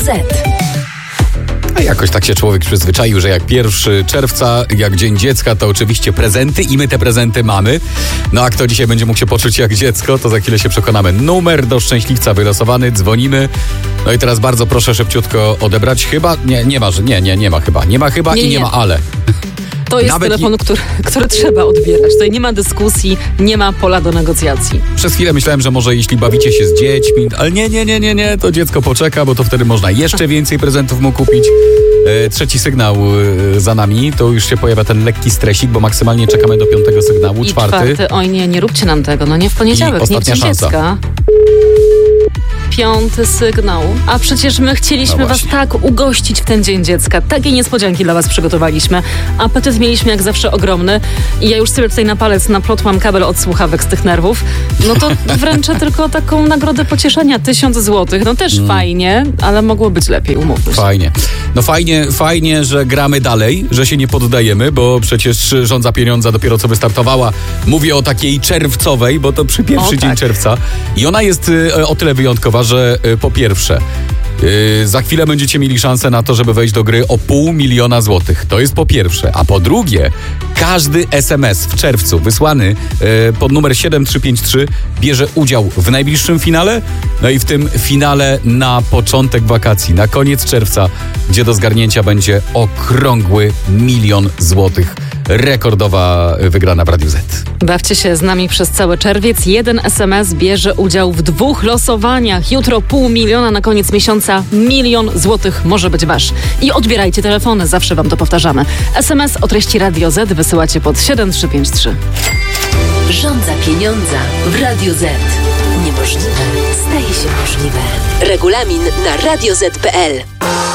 Z. A jakoś tak się człowiek przyzwyczaił, że jak 1 czerwca, jak Dzień Dziecka, to oczywiście prezenty i my te prezenty mamy. No a kto dzisiaj będzie mógł się poczuć jak dziecko, to za chwilę się przekonamy. Numer do szczęśliwca wylosowany, dzwonimy. No i teraz bardzo proszę szybciutko odebrać. Chyba, nie ma chyba i nie ma ale. To jest telefon, który trzeba odbierać. Tutaj nie ma dyskusji, nie ma pola do negocjacji. Przez chwilę myślałem, że może jeśli bawicie się z dziećmi, ale nie, to dziecko poczeka, bo to wtedy można jeszcze więcej prezentów mu kupić. Trzeci sygnał za nami, to już się pojawia ten lekki stresik, bo maksymalnie czekamy do 5 sygnału. I czwarty. Oj nie róbcie nam tego, no nie w poniedziałek, nie w Dzień Dziecka. 5 sygnał. A przecież my chcieliśmy was tak ugościć w ten Dzień Dziecka. Takie niespodzianki dla was przygotowaliśmy. Apetyt mieliśmy jak zawsze ogromny. I ja już sobie tutaj na palec naplotłam kabel od słuchawek z tych nerwów. No to wręczę tylko taką nagrodę pocieszenia. 1000 złotych. No też fajnie, ale mogło być lepiej, umówmy się. Fajnie. No fajnie, że gramy dalej, że się nie poddajemy, bo przecież Żądza Pieniądza dopiero co wystartowała. Mówię o takiej czerwcowej, bo to przy pierwszy dzień czerwca. I ona jest o tyle wyjątkowa, że po pierwsze, za chwilę będziecie mieli szansę na to, żeby wejść do gry o 500 000 złotych. To jest po pierwsze. A po drugie, każdy SMS w czerwcu wysłany pod numer 7353 bierze udział w najbliższym finale, no i w tym finale na początek wakacji, na koniec czerwca, gdzie do zgarnięcia będzie okrągły 1 000 000 złotych. Rekordowa wygrana w Radiu Z. Bawcie się z nami przez cały czerwiec. 1 SMS bierze udział w 2 losowaniach. Jutro 500 000, na koniec miesiąca 1 000 000 złotych może być wasz. I odbierajcie telefony, zawsze wam to powtarzamy. SMS o treści Radio Z wysyłacie pod 7353. Żądza Pieniądza w Radiu Z. Niemożliwe staje się możliwe. Regulamin na radioz.pl.